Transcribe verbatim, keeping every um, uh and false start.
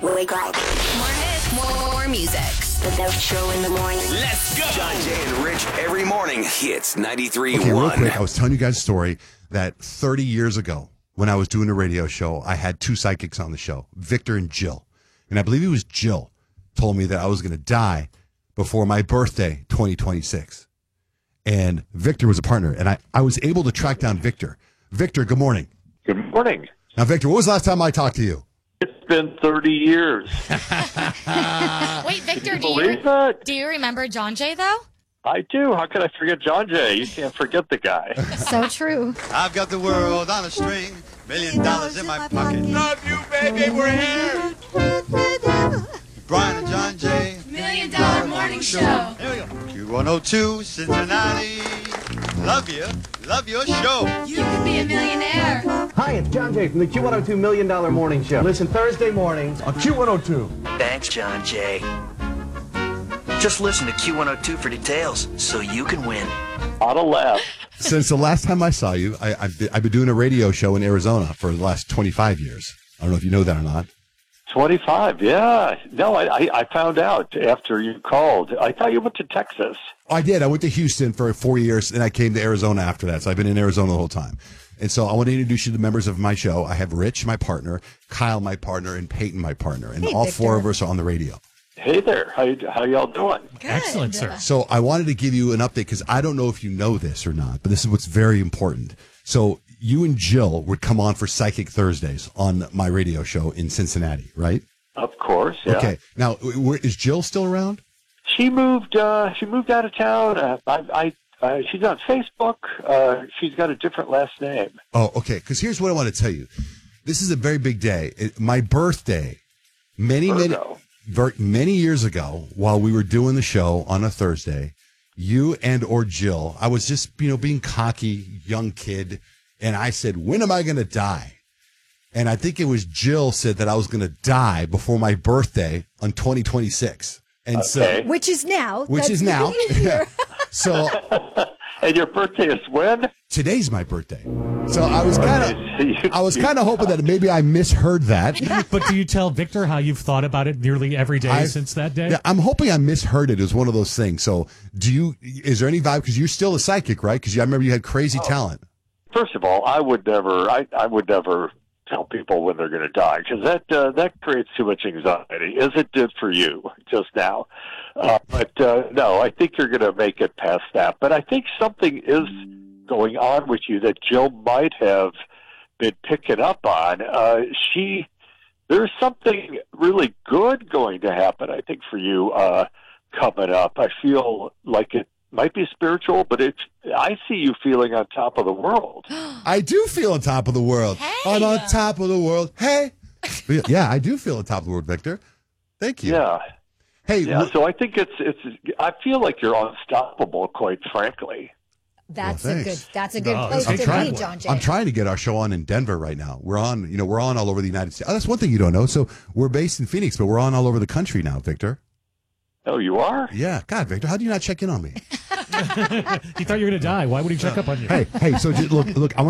Wake up. More hits, more, more music. The best show in the morning. Let's go. John Jay and Rich every morning hits ninety-three point Okay, one. real quick, I was telling you guys a story that thirty years ago, when I was doing a radio show, I had two psychics on the show, Victor and Jill. And I believe it was Jill told me that I was going to die before my birthday, twenty twenty-six. And Victor was a partner, and I, I was able to track down Victor. Victor, good morning. Good morning. Now, Victor, when was the last time I talked to you? It's been thirty years. Wait, Victor, do Believe you, that? do you remember John Jay, though? I do. How could I forget John Jay? You can't forget the guy. So true. I've got the world on a string, million dollars in my pocket. Love you, baby. We're here. Brian and John Jay. Million Dollar Morning Show. Here we go. Q one oh two, Cincinnati. Love you. Love your show. You could be a millionaire. Hi, it's John Jay from the Q one oh two Million Dollar Morning Show. Listen Thursday mornings on Q one oh two. Thanks, John Jay. Just listen to Q one oh two for details so you can win. On a left. Since the last time I saw you, I, I've, been, I've been doing a radio show in Arizona for the last twenty-five years. I don't know if you know that or not. twenty-five, yeah. No, I, I, I found out after you called. I thought you went to Texas. I did. I went to Houston for four years, and I came to Arizona after that. So I've been in Arizona the whole time. And so I want to introduce you to the members of my show. I have Rich, my partner, Kyle, my partner, and Peyton, my partner. And Hey, all Victor. four of us are on the radio. Hey there. How, you- how y'all doing? Good. Excellent, sir. So I wanted to give you an update because I don't know if you know this or not, but this is what's very important. So you and Jill would come on for Psychic Thursdays on my radio show in Cincinnati, right? Of course, yeah. Okay. Now, where, is Jill still around? She moved. Uh, she moved out of town. Uh, I, I, uh, she's on Facebook. Uh, she's got a different last name. Oh, okay. Because here's what I want to tell you. This is a very big day. It, my birthday, many, Virgo. many, ver- many years ago, while we were doing the show on a Thursday, you and or Jill, I was just, you know, being cocky, young kid, and I said, when am I going to die? And I think it was Jill said that I was going to die before my birthday on twenty twenty-six. And Okay. so, Which is now. which That's is the now. beginning of the year. So And your birthday is when? today's my birthday. So I was kind Okay, of, I was kind of hoping that maybe I misheard that. But do you tell Victor how you've thought about it nearly every day I- since that day? Yeah, I'm hoping I misheard it as one of those things. So do you, is there any vibe? Because you're still a psychic, right? Because I remember you had crazy talent. First of all, I would never. I, I would never tell people when they're going to die because that uh, that creates too much anxiety, as it did for you just now. Uh, but uh, no, I think you're going to make it past that. But I think something is going on with you that Jill might have been picking up on. Uh, she, there's something really good going to happen, I think, for you uh, coming up. I feel like it might be spiritual, but it's. I see you feeling on top of the world. I do feel on top of the world. Hey. I'm on top of the world. Hey. Yeah, I do feel on top of the world, Victor. Thank you. Yeah. Hey, Yeah, w- so I think it's it's. I feel like you're unstoppable, quite frankly. That's Well, a good. thanks. That's a good No, place I'm to trying- be, John Jay. I'm trying to get our show on in Denver right now. We're on, you know, we're on all over the United States. Oh, that's one thing you don't know. So we're based in Phoenix, but we're on all over the country now, Victor. Oh, you are? Yeah. God, Victor, how do you not check in on me? He thought you were going to die. Why would he check up on you? Hey, hey, so j- look, look, I want